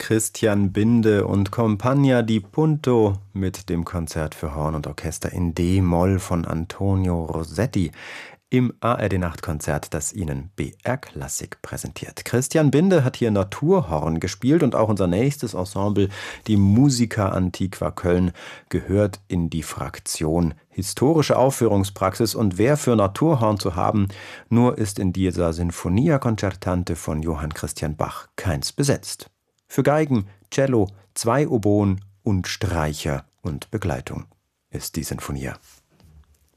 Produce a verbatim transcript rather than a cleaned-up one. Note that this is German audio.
Christian Binde und Compagnia di Punto mit dem Konzert für Horn und Orchester in D-Moll von Antonio Rossetti im A R D-Nachtkonzert, das Ihnen B R Klassik präsentiert. Christian Binde hat hier Naturhorn gespielt und auch unser nächstes Ensemble, die Musica Antiqua Köln, gehört in die Fraktion Historische Aufführungspraxis. Und wer für Naturhorn zu haben, nur ist in dieser Sinfonia Concertante von Johann Christian Bach keins besetzt. Für Geigen, Cello, zwei Oboen und Streicher und Begleitung ist die Sinfonia.